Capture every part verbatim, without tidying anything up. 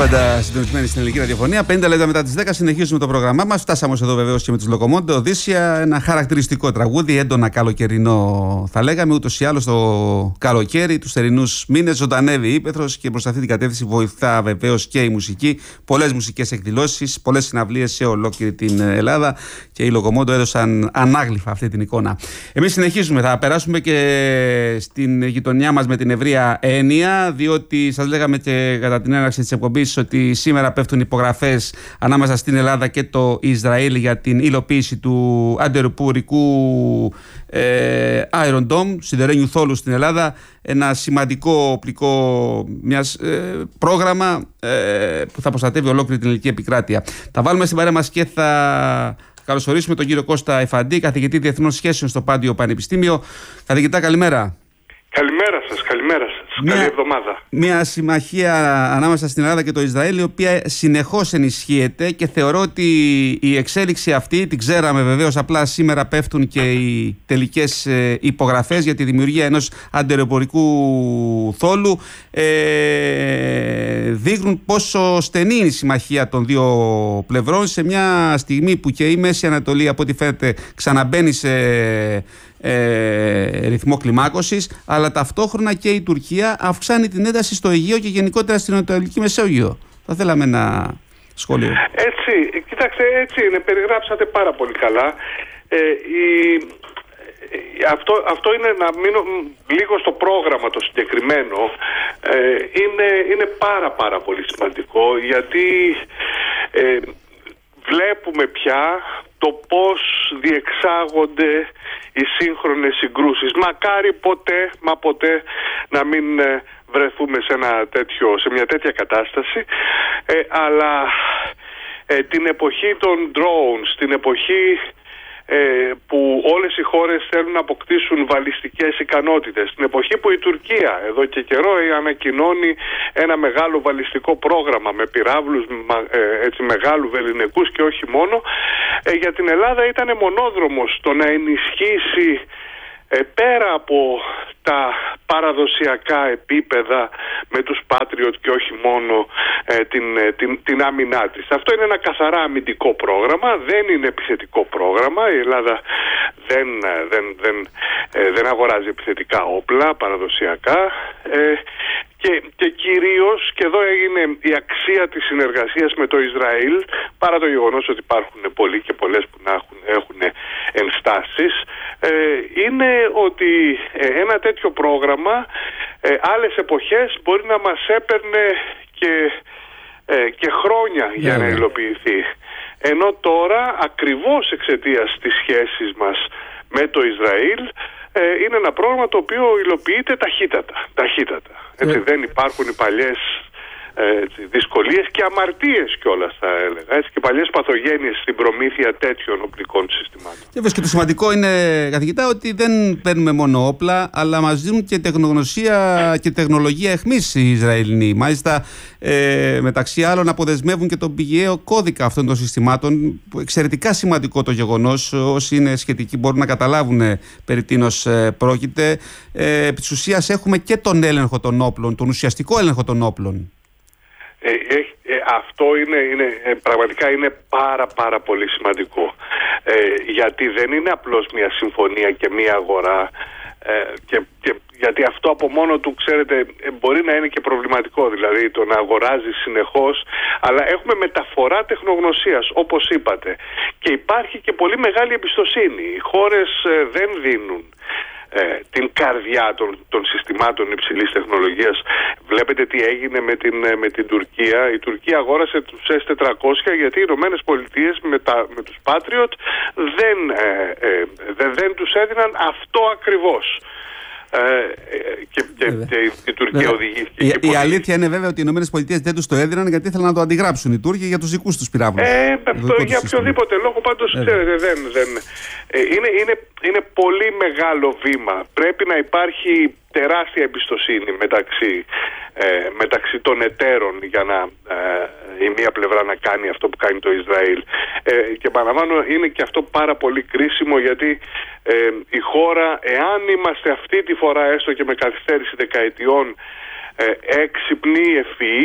πάντα συντονισμένοι στην ελληνική ραδιοφωνία. πενήντα λεπτά μετά τις δέκα συνεχίζουμε το πρόγραμμά μας. Φτάσαμε εδώ βεβαίως και με τους Λοκομόντο Οδύσσια. Ένα χαρακτηριστικό τραγούδι, έντονα καλοκαιρινό θα λέγαμε. Ούτως ή άλλως το καλοκαίρι, τους θερινούς μήνες, ζωντανεύει η ύπαιθρος και προς αυτή την κατεύθυνση βοηθά βεβαίως και η μουσική. Πολλές μουσικές εκδηλώσεις, πολλές συναυλίες σε ολόκληρη την Ελλάδα και οι Λοκομόντο έδωσαν ανάγλυφα αυτή την εικόνα. Εμείς συνεχίζουμε, θα περάσουμε και στην γειτονιά μας με την ευρεία έννοια, διότι σας λέγαμε και κατά την έναρξη της εκπομπής ότι σήμερα πέφτουν υπογραφές ανάμεσα στην Ελλάδα και το Ισραήλ για την υλοποίηση του αντεροπορικού ε, Iron Dome, σιδερένιου θόλου στην Ελλάδα. Ένα σημαντικό οπλικό μιας, ε, πρόγραμμα ε, που θα προστατεύει ολόκληρη την ελληνική επικράτεια. Θα βάλουμε στην παρέα μας και θα καλωσορίσουμε τον κύριο Κώστα Εφαντή, καθηγητή Διεθνών Σχέσεων στο Πάντιο Πανεπιστήμιο. Καθηγητά, καλημέρα. Καλημέρα σας, καλημέρα σας. Μια, καλή εβδομάδα. Μια συμμαχία ανάμεσα στην Ελλάδα και το Ισραήλ, η οποία συνεχώς ενισχύεται και θεωρώ ότι η εξέλιξη αυτή, την ξέραμε βεβαίως, απλά σήμερα πέφτουν και οι τελικές υπογραφές για τη δημιουργία ενός αντεροπορικού θόλου. Ε, δείχνουν πόσο στενή είναι η συμμαχία των δύο πλευρών σε μια στιγμή που και η Μέση Ανατολή, από ό,τι φαίνεται, ξαναμπαίνει σε Ε, ρυθμό κλιμάκωσης, αλλά ταυτόχρονα και η Τουρκία αυξάνει την ένταση στο Αιγαίο και γενικότερα στην Ανατολική Μεσόγειο. Θα θέλαμε ένα σχόλιο. Έτσι, κοιτάξτε, έτσι είναι, περιγράψατε πάρα πολύ καλά. Ε, η, αυτό, αυτό είναι, να μείνω λίγο στο πρόγραμμα το συγκεκριμένο, ε, είναι, είναι πάρα πάρα πολύ σημαντικό, γιατί ε, βλέπουμε πια το πώς διεξάγονται οι σύγχρονες συγκρούσεις. Μακάρι ποτέ, μα ποτέ να μην βρεθούμε σε, ένα τέτοιο, σε μια τέτοια κατάσταση, ε, αλλά ε, την εποχή των drones, την εποχή ε, που όλες οι χώρες θέλουν να αποκτήσουν βαλιστικές ικανότητες, την εποχή που η Τουρκία εδώ και καιρό ανακοινώνει ένα μεγάλο βαλιστικό πρόγραμμα με πυράβλους ε, έτσι, μεγάλου βεληνικούς και όχι μόνο, ε, για την Ελλάδα ήταν μονόδρομος το να ενισχύσει ε, πέρα από τα παραδοσιακά επίπεδα με τους Patriot και όχι μόνο ε, την, την, την άμυνά της. Αυτό είναι ένα καθαρά αμυντικό πρόγραμμα, δεν είναι επιθετικό πρόγραμμα. Η Ελλάδα δεν, δεν, δεν, ε, δεν αγοράζει επιθετικά όπλα παραδοσιακά ε, και, και κυρίως, και εδώ έγινε η αξία της συνεργασίας με το Ισραήλ, παρά το γεγονός ότι υπάρχουν πολλοί και πολλές που να έχουν, έχουν ενστάσεις, ε, είναι ότι ε, ένα τέτοιο πρόγραμμα ε, άλλες εποχές μπορεί να μας έπαιρνε και, ε, και χρόνια yeah. για να υλοποιηθεί. Ενώ τώρα, ακριβώς εξαιτίας της σχέσης μας με το Ισραήλ, ε, είναι ένα πρόγραμμα το οποίο υλοποιείται ταχύτατα. ταχύτατα. Έτσι, yeah. δεν υπάρχουν οι παλιές έτσι, δυσκολίες και αμαρτίες κιόλας, θα έλεγα, έτσι, και παλιές παθογένειες στην προμήθεια τέτοιων οπλικών συστημάτων. Και βέβαια, και το σημαντικό είναι, καθηγητά, ότι δεν παίρνουμε μόνο όπλα, αλλά μας δίνουν και τεχνογνωσία και τεχνολογία εχμής οι Ισραηλινοί. Μάλιστα, ε, μεταξύ άλλων, αποδεσμεύουν και τον πηγαίο κώδικα αυτών των συστημάτων. Εξαιρετικά σημαντικό το γεγονός. Όσοι είναι σχετικοί μπορούν να καταλάβουν περί τίνος πρόκειται. Ε, επί της ουσίας, έχουμε και τον έλεγχο των όπλων, τον ουσιαστικό έλεγχο των όπλων. Ε, ε, ε, αυτό είναι, είναι ε, πραγματικά είναι πάρα πάρα πολύ σημαντικό, ε, γιατί δεν είναι απλώς μια συμφωνία και μια αγορά, ε, και, και γιατί αυτό από μόνο του, ξέρετε, ε, μπορεί να είναι και προβληματικό, δηλαδή το να αγοράζει συνεχώς, αλλά έχουμε μεταφορά τεχνογνωσίας, όπως είπατε, και υπάρχει και πολύ μεγάλη εμπιστοσύνη. Οι χώρες ε, δεν δίνουν Ε, την καρδιά των, των συστημάτων υψηλής τεχνολογίας. Βλέπετε τι έγινε με την, με την Τουρκία. Η Τουρκία αγόρασε τους ες τετρακόσια γιατί οι Ηνωμένες Πολιτείες με, τα, με τους Patriot δεν, ε, ε, δεν, δεν τους έδιναν αυτό ακριβώς. Ε, και, και, και η Τουρκία βέβαια οδηγήθηκε. Η, η πολύ... αλήθεια είναι βέβαια ότι οι Ηνωμένες Πολιτείες δεν τους το έδιναν γιατί ήθελαν να το αντιγράψουν οι Τούρκοι για τους δικούς τους πυράβλους. Ε, για οποιοδήποτε λόγο, πάντως ξέρετε, δεν, δεν, ε, είναι, είναι, είναι πολύ μεγάλο βήμα. Πρέπει να υπάρχει τεράστια εμπιστοσύνη μεταξύ, ε, μεταξύ των εταίρων για να ε, η μία πλευρά να κάνει αυτό που κάνει το Ισραήλ. Ε, και παραλαμβάνω, είναι και αυτό πάρα πολύ κρίσιμο, γιατί ε, η χώρα, εάν είμαστε αυτή τη φορά έστω και με καθυστέρηση δεκαετιών ε, έξυπνοι, ευφυείς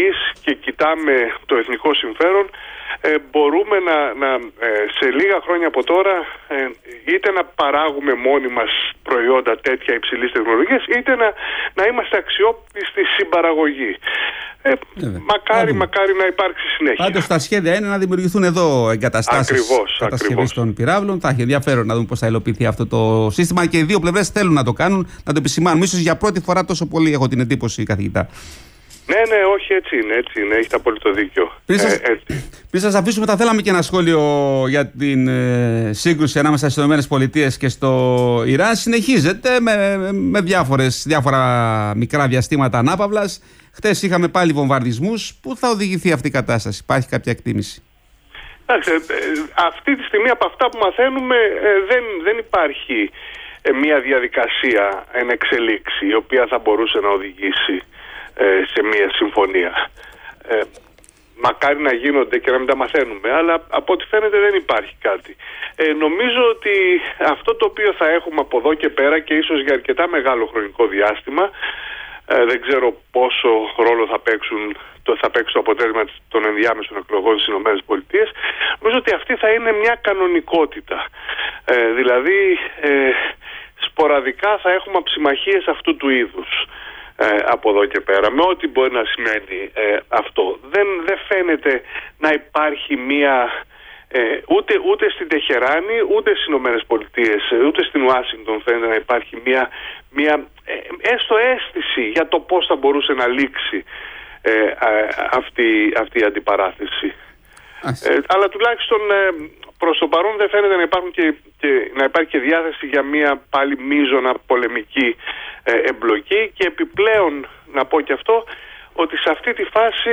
και κοιτάμε το εθνικό συμφέρον, ε, μπορούμε να, να ε, σε λίγα χρόνια από τώρα ε, είτε να παράγουμε μόνοι μας προϊόντα τέτοια υψηλής τεχνολογίας, είτε να, να είμαστε αξιόπιστοι στην παραγωγή. Ε, μακάρι, μακάρι να υπάρξει συνέχεια. Πάντως τα σχέδια είναι να δημιουργηθούν εδώ εγκαταστάσεις κατασκευής των πυράβλων. Θα έχει ενδιαφέρον να δούμε πώς θα υλοποιηθεί αυτό το σύστημα και οι δύο πλευρές θέλουν να το κάνουν, να το επισημάνουν. Ίσως για πρώτη φορά τόσο πολύ, έχω την εντύπωση, καθηγητά. Ναι, ναι, όχι, έτσι είναι, έτσι είναι, έχετε απόλυτο δίκιο. Πριν σας, ε, πριν σας αφήσουμε, θα θέλαμε και ένα σχόλιο για την ε, σύγκρουση ανάμεσα στις ΗΠΑ και στο Ιράν. Συνεχίζεται με, με διάφορες, διάφορα μικρά διαστήματα ανάπαυλας. Χτες είχαμε πάλι βομβαρδισμούς. Πού θα οδηγηθεί αυτή η κατάσταση, υπάρχει κάποια εκτίμηση? Εντάξει, αυτή τη στιγμή από αυτά που μαθαίνουμε δεν, δεν υπάρχει μια διαδικασία εν εξελίξη η οποία θα μπορούσε να οδηγήσει σε μια συμφωνία. Ε, μακάρι να γίνονται και να μην τα μαθαίνουμε, αλλά από ό,τι φαίνεται δεν υπάρχει κάτι. Ε, νομίζω ότι αυτό το οποίο θα έχουμε από εδώ και πέρα και ίσως για αρκετά μεγάλο χρονικό διάστημα, ε, δεν ξέρω πόσο ρόλο θα, παίξουν, το, θα παίξει το αποτέλεσμα των ενδιάμεσων εκλογών στις ΗΠΑ, νομίζω ότι αυτή θα είναι μια κανονικότητα. Ε, δηλαδή, ε, σποραδικά θα έχουμε αψημαχίες αυτού του είδους. Ε, από εδώ και πέρα, με ό,τι μπορεί να σημαίνει ε, αυτό. Δεν, δεν φαίνεται να υπάρχει μία ε, ούτε, ούτε στην Τεχεράνη, ούτε στις Ηνωμένες Πολιτείες, ούτε στην Ουάσιγκτον φαίνεται να υπάρχει μία, μία ε, έστω αίσθηση για το πώς θα μπορούσε να λήξει ε, ε, αυτή, αυτή η αντιπαράθεση. Ε, αλλά τουλάχιστον ε, προς το παρόν δεν φαίνεται να, υπάρχουν και, και, να υπάρχει και διάθεση για μία πάλι μείζωνα πολεμική ε, εμπλοκή, και επιπλέον να πω και αυτό ότι σε αυτή τη φάση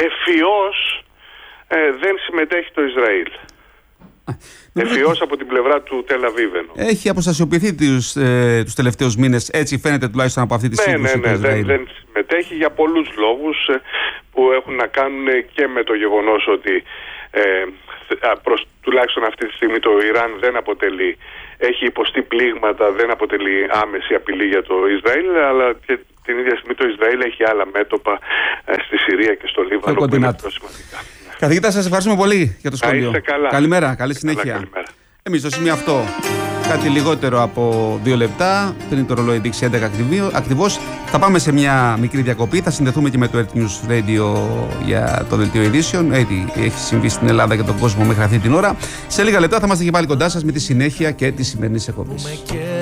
ευφυώς ε, δεν συμμετέχει το Ισραήλ. Ευφυώς από την πλευρά του Τελ Αβίβ. Έχει αποστασιοποιηθεί τους, ε, τους τελευταίους μήνες, έτσι φαίνεται τουλάχιστον από αυτή τη σύγκρουση. Ναι, ναι, ναι, δεν, δεν συμμετέχει για πολλούς λόγους ε, που έχουν να κάνουν και με το γεγονός ότι ε, προς, τουλάχιστον αυτή τη στιγμή το Ιράν δεν αποτελεί, έχει υποστεί πλήγματα, δεν αποτελεί άμεση απειλή για το Ισραήλ, αλλά και την ίδια στιγμή το Ισραήλ έχει άλλα μέτωπα ε, στη Συρία και στο Λίβανο που είναι πιο σημαντικά. Καθηγητά, σας ευχαριστούμε πολύ για το σχόλιο. Καλά. Καλημέρα, καλή συνέχεια. Καλημέρα. Εμείς στο σημείο αυτό, κάτι λιγότερο από δύο λεπτά, πριν το ρολόι δείξει έντεκα ακριβώς, θα πάμε σε μια μικρή διακοπή. Θα συνδεθούμε και με το Earth News Radio για το δελτίο ειδήσεων. Έτσι έχει συμβεί στην Ελλάδα και τον κόσμο μέχρι αυτή την ώρα. Σε λίγα λεπτά θα είμαστε και πάλι κοντά σας με τη συνέχεια και τη σημερινή εκπομπή.